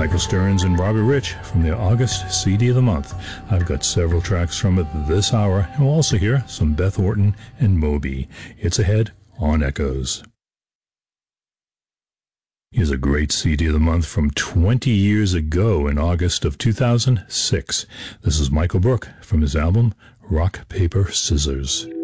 Michael Stearns and Robbie Rich from the August CD of the Month. I've got several tracks from it this hour, and we'll also hear some Beth Orton and Moby. It's ahead on Echoes. Here's a great CD of the month from 20 years ago in August of 2006. This is Michael Brook from his album Rock, Paper, Scissors.